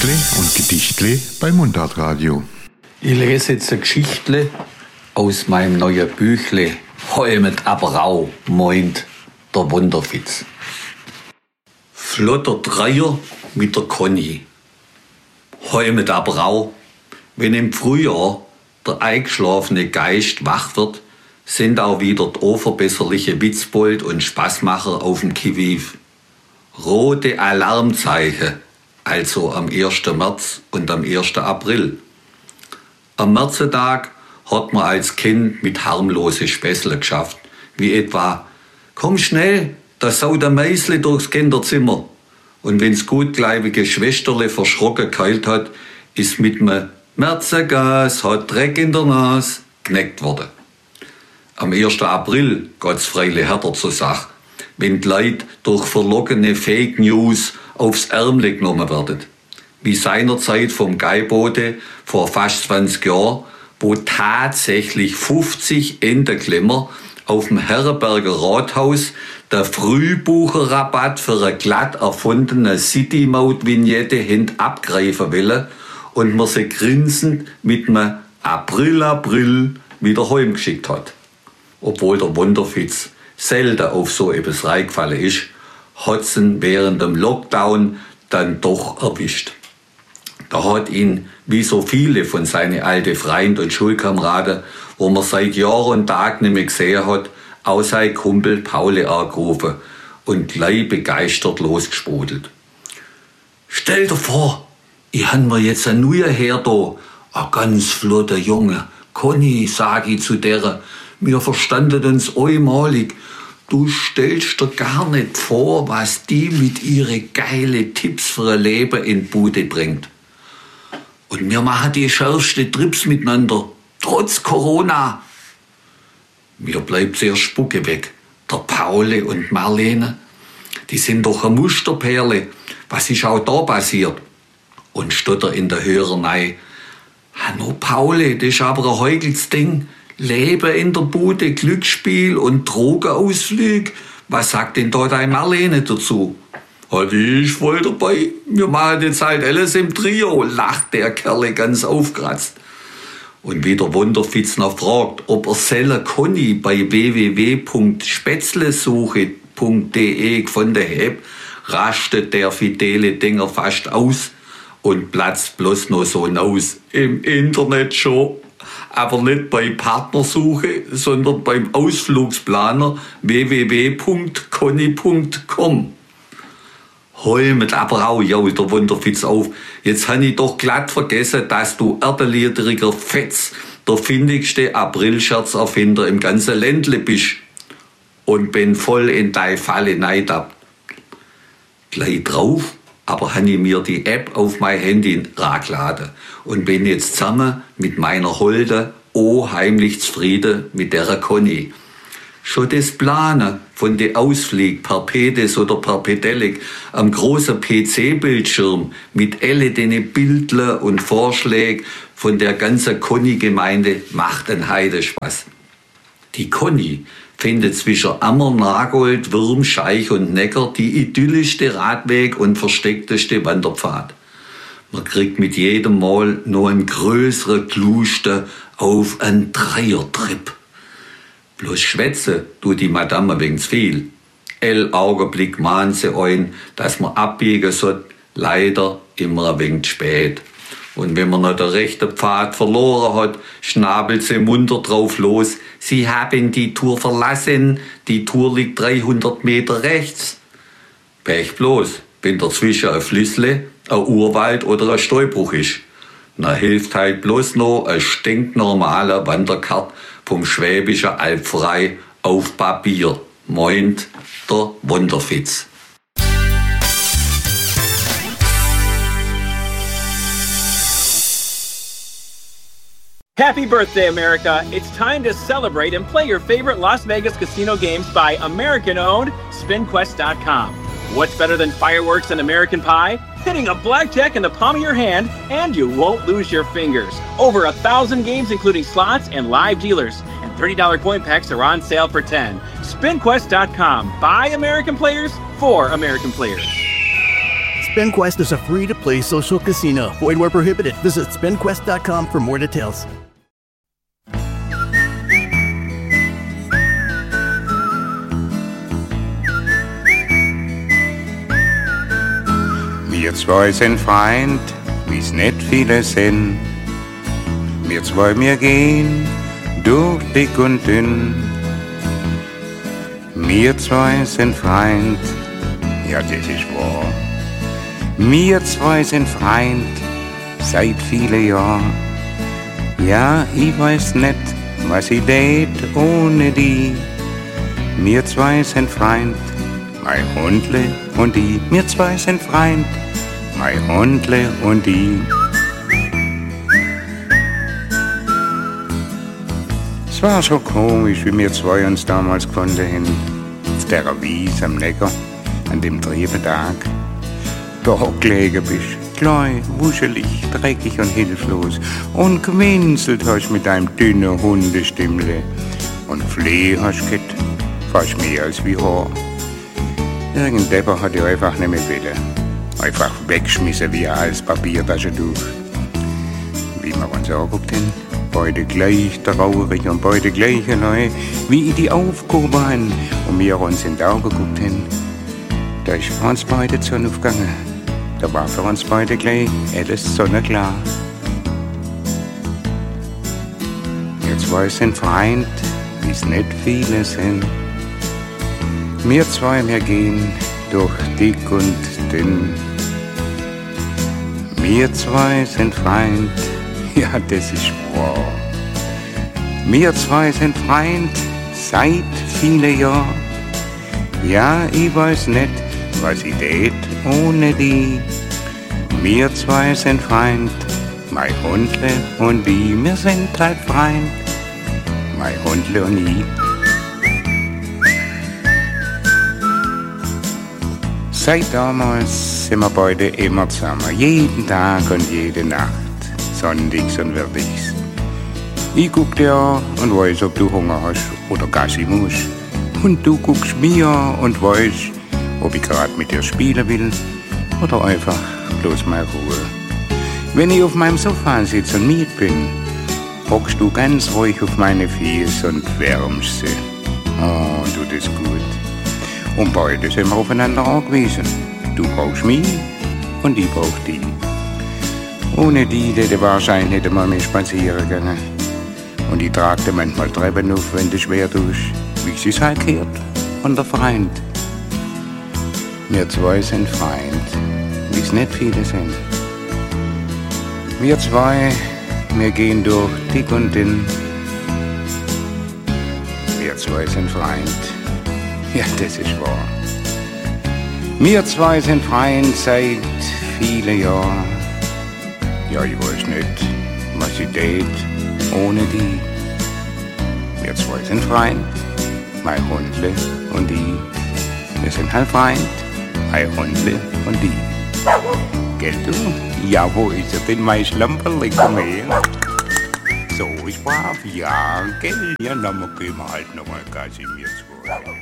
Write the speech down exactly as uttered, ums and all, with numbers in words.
Sachtle und Gedichtle bei Mundartradio. Ich lese jetzt eine Geschichtle aus meinem neuen Büchle. Heu mit Aberau, meint der Wunderfitz. Flotter Dreier mit der Conny. Heu mit Aberau. Wenn im Frühjahr der eingeschlafene Geist wach wird, sind auch wieder die unverbesserliche Witzbold und Spaßmacher auf dem Kiviv. Rote Alarmzeichen, also am ersten März und am ersten April. Am Märzetag hat man als Kind mit harmlose Späßle geschafft, wie etwa »Komm schnell, da saut der Meisle durchs Kinderzimmer«. Und wenn's gutgläubige Schwesterle verschrocken geheult hat, ist mit einem »Märzegas hat Dreck in der Nas« geneckt worden. Am ersten April geht's freilich härter zur Sache, wenn die Leute durch verlockene Fake News aufs Ärmle genommen werden. Wie seinerzeit vom Geibote vor fast zwanzig Jahren, wo tatsächlich fünfzig Endenklemmer auf dem Herrenberger Rathaus der Frühbucherrabatt für eine glatt erfundene City-Maut-Vignette hin abgreifen wollen und man sie grinsend mit einem April, April wieder heimgeschickt hat. Obwohl der Wunderfitz selten auf so etwas reingefallen ist, hat es ihn während dem Lockdown dann doch erwischt. Da hat ihn, wie so viele von seinen alten Freunden und Schulkameraden, wo man seit Jahr und Tag nicht mehr gesehen hat, auch sein Kumpel Pauli angerufen und gleich begeistert losgesprudelt. »Stell dir vor, ich han mir jetzt ein neuer Herr da, ein ganz flotter Junge. Conny, sag ich zu der, wir verstanden uns einmalig. Du stellst dir gar nicht vor, was die mit ihren geile Tipps für ein Leben in die Bude bringt. Und wir machen die schärfsten Trips miteinander, trotz Corona.« Mir bleibt sehr Spucke weg. Der Pauli und Marlene, die sind doch eine Musterperle. Was ist auch da passiert? Und stotter in der Hörerei. Hanno Pauli, das ist aber ein heikles Ding. Leben in der Bude, Glücksspiel und Drogenausflug. Was sagt denn da deine Marlene dazu? Halt, ich ist voll dabei. Wir machen jetzt halt alles im Trio, lacht der Kerl ganz aufkratzt. Und wie der Wunderfitz noch fragt, ob er Selle Conny bei w w w punkt spätzlesuche punkt d e gefunden hat, rastet der fidele Dinger fast aus und platzt bloß noch so hinaus. Im Internet schon. Aber nicht bei Partnersuche, sondern beim Ausflugsplaner w w w punkt conny punkt com. Heu mit Aberau, jault der Wunderfitz auf. Jetzt han ich doch glatt vergessen, dass du erdeliedriger Fetz der findigste Aprilscherzerfinder im ganzen Ländle bist. Und bin voll in deine Falle neidab. Gleich drauf, aber han ich mir die App auf mein Handy ragladen und bin jetzt zusammen mit meiner Holde oh heimlich zufrieden mit der Conny. Schon das Planen von den Ausflügen per Pedes oder per Pedelec am großen P C-Bildschirm mit alle den Bildle und Vorschlägen von der ganzen Conny-Gemeinde macht einen Heidespaß. Die Conny findet zwischen Ammer, Nagold, Würm, Scheich und Neckar die idyllischste Radweg und versteckteste Wanderpfad. Man kriegt mit jedem Mal noch einen größeren Kluste auf einen Dreiertrip. Bloß schwätze tut die Madame wegen zu viel. El Augenblick mahnt sie ein, dass man abbiegen soll, leider immer ein wenig spät. Und wenn man noch den rechten Pfad verloren hat, schnabelt sie munter drauf los. Sie haben die Tour verlassen, die Tour liegt dreihundert Meter rechts. Pech bloß, wenn dazwischen ein Flüssle, ein Urwald oder ein Steinbruch ist. Na hilft halt bloß noch ein stinknormaler Wanderkart vom Schwäbischen Alb frei auf Papier, meint der Wunderfitz. Happy birthday, America! It's time to celebrate and play your favorite Las Vegas casino games by American-owned Spin Quest dot com. What's better than fireworks and American Pie? Hitting a blackjack in the palm of your hand, and you won't lose your fingers. Over a thousand games, including slots and live dealers. And thirty dollar coin packs are on sale for ten. Spin Quest dot com. By American players, for American players. SpinQuest is a free-to-play social casino. Void where prohibited. Visit spin quest dot com for more details. Wir zwei sind Freund, wie's nicht viele sind. Wir zwei, wir gehen durch dick und dünn. Wir zwei sind Freund, ja, das ist wahr. Wir zwei sind Freund seit viele Jahren. Ja, ich weiß nicht, was ich tät ohne die. Wir zwei sind Freund, mein Hundle und die. Wir zwei sind Freund, mein Hundle und die. Es war so komisch, wie wir zwei uns damals gefunden haben. Auf der Wiese am Neckar, an dem Triebetag. Da gelegen bist, klein, wuschelig, dreckig und hilflos. Und gewinselt hast mit deinem dünnen Hundestimmle. Und Fleh hast du gehabt, fast mehr als wie Haar. Irgend Depper hat dich einfach nicht mehr wollen. Einfach weggeschmissen wie ein altes Papiertaschentuch. Wie wir uns angeguckt haben, beide gleich traurig und beide gleich neu, wie ich die aufgehoben haben und wir uns in die Augen geguckt haben. Da ist für uns beide die Sonne aufgegangen. Da war für uns beide gleich alles sonnenklar. Wir zwei sind Freund, wie's nicht viele sind. Wir zwei, wir gehen durch dick und dünn. Wir zwei sind Freund, ja, das ist wahr. Wir zwei sind Freund seit viele Jahren. Ja, ich weiß nicht, was ich tät ohne die. Wir zwei sind Freund, mein Hundle und die. Wir sind halt Freund, mein Hundle und ich. Seit damals sind wir beide immer zusammen, jeden Tag und jede Nacht, sonntags und werdigs. Ich guck dir an und weiß, ob du Hunger hast oder Gassi musst. Und du guckst mir an und weißt, ob ich grad mit dir spielen will oder einfach bloß mal Ruhe. Wenn ich auf meinem Sofa sitze und miet bin, hockst du ganz ruhig auf meine Füße und wärmst sie. Oh, tut es gut. Und beide sind wir aufeinander angewiesen. Du brauchst mich und ich brauch dich. Ohne die hätte wahrscheinlich nicht einmal mehr spazieren können. Und ich trag dir manchmal Treppen auf, wenn du schwer tust, wie sie es halt gehört. Und der Freund. Wir zwei sind Freund, wie es nicht viele sind. Wir zwei, wir gehen durch dick und dünn. Wir zwei sind Freund. Ja, das ist wahr. Wir zwei sind Freund seit vielen Jahren. Ja, ich weiß nicht, was ich tät ohne die. Wir zwei sind Freund, mein Hundle und die. Wir sind halt Freund, mein Hundle und die. Gell du? Ja, wo ist er denn, mein Schlamperle? Komm her. So, ich brav, ja, gell? Ja, dann gehen wir halt noch mal Gas in mir zwei.